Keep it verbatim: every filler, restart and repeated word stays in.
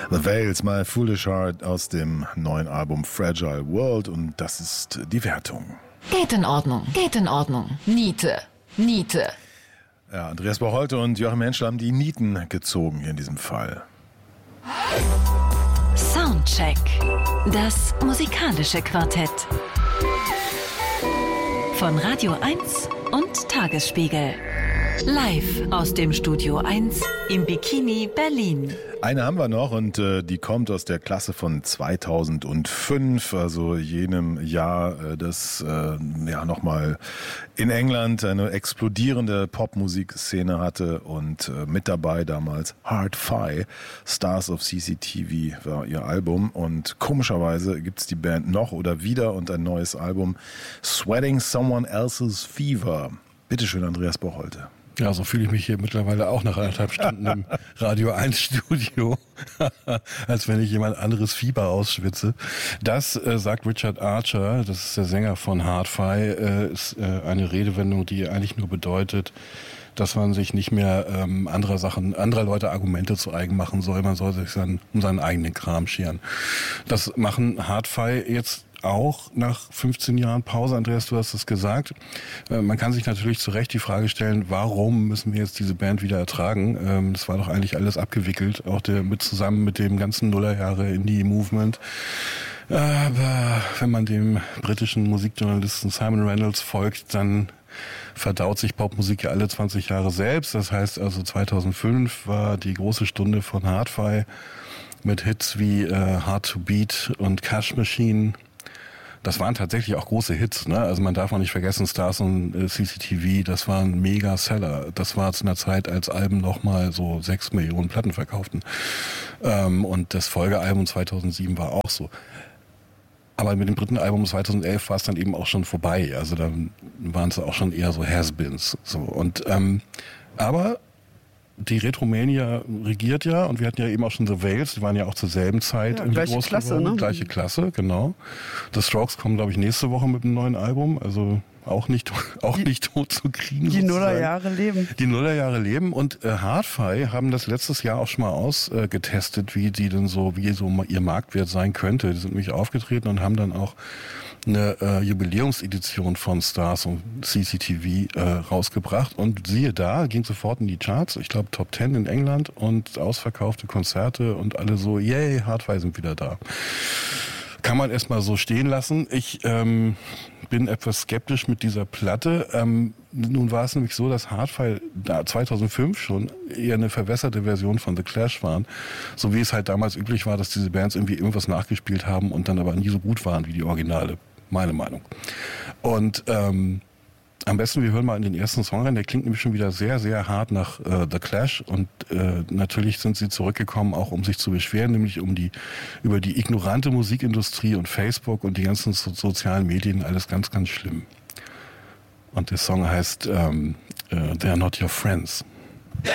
The Veils, My Foolish Heart aus dem neuen Album Fragile World, und das ist die Wertung. Geht in Ordnung, geht in Ordnung. Niete, Niete. Ja, Andreas Bocholte und Joachim Henschel haben die Nieten gezogen hier in diesem Fall. Soundcheck. Das musikalische Quartett. Von Radio eins und Tagesspiegel. Live aus dem Studio eins im Bikini Berlin. Eine haben wir noch, und äh, die kommt aus der Klasse von zweitausendfünf, also jenem Jahr, äh, das äh, ja nochmal in England eine explodierende Popmusikszene hatte, und äh, mit dabei damals Hard-Fi, Stars of C C T V war ihr Album, und komischerweise gibt's die Band noch oder wieder und ein neues Album, Sweating Someone Else's Fever. Bitteschön, Andreas Bocholte. Ja, so fühle ich mich hier mittlerweile auch nach anderthalb Stunden im Radio eins Studio, als wenn ich jemand anderes Fieber ausschwitze. Das, äh, sagt Richard Archer, das ist der Sänger von Hard-Fi, äh, ist äh, eine Redewendung, die eigentlich nur bedeutet, dass man sich nicht mehr ähm, anderer Sachen, anderer Leute Argumente zu eigen machen soll. Man soll sich sein, um seinen eigenen Kram scheren. Das machen Hard-Fi jetzt auch nach fünfzehn Jahren Pause. Andreas, du hast es gesagt. Äh, man kann sich natürlich zu Recht die Frage stellen, warum müssen wir jetzt diese Band wieder ertragen? Ähm, das war doch eigentlich alles abgewickelt, auch der, mit zusammen mit dem ganzen Nullerjahre Indie-Movement. Aber wenn man dem britischen Musikjournalisten Simon Reynolds folgt, dann verdaut sich Popmusik ja alle zwanzig Jahre selbst. Das heißt also zweitausendfünf war die große Stunde von Hard-Fi mit Hits wie äh, Hard to Beat und Cash Machine. Das waren tatsächlich auch große Hits, ne? Also man darf auch nicht vergessen, Stars und äh, C C T V, das waren Mega-Seller. Das war zu einer Zeit, als Alben nochmal so sechs Millionen Platten verkauften. Ähm, und das Folgealbum zweitausendsieben war auch so. Aber mit dem dritten Album zweitausendelf war es dann eben auch schon vorbei. Also dann waren es auch schon eher so Has-Beens. So. Und, ähm, aber die Retromania regiert ja, und wir hatten ja eben auch schon The Veils, die waren ja auch zur selben Zeit ja, irgendwie gleiche groß Klasse, geworden. ne? Gleiche Klasse, genau. The Strokes kommen, glaube ich, nächste Woche mit einem neuen Album, also auch nicht, auch die, nicht tot zu kriegen. Die sozusagen. Nullerjahre leben. Die Nullerjahre leben, und äh, Hard-Fi haben das letztes Jahr auch schon mal ausgetestet, äh, wie die denn so, wie so ihr Marktwert sein könnte. Die sind nämlich aufgetreten und haben dann auch eine äh, Jubiläumsedition von Stars und C C T V äh, rausgebracht, und siehe da, ging sofort in die Charts, ich glaube Top Ten in England, und ausverkaufte Konzerte und alle so, yay, Hard-Fi sind wieder da. Kann man erstmal so stehen lassen. Ich ähm, bin etwas skeptisch mit dieser Platte. Ähm, nun war es nämlich so, dass Hard-Fi da zweitausendfünf schon eher eine verwässerte Version von The Clash waren. So wie es halt damals üblich war, dass diese Bands irgendwie irgendwas nachgespielt haben und dann aber nie so gut waren wie die Originale. Meine Meinung. Und ähm, am besten, wir hören mal in den ersten Song rein. Der klingt nämlich schon wieder sehr, sehr hart nach äh, The Clash. Und äh, natürlich sind sie zurückgekommen, auch um sich zu beschweren, nämlich um die über die ignorante Musikindustrie und Facebook und die ganzen so- sozialen Medien. Alles ganz, ganz schlimm. Und der Song heißt ähm, äh, They're Not Your Friends.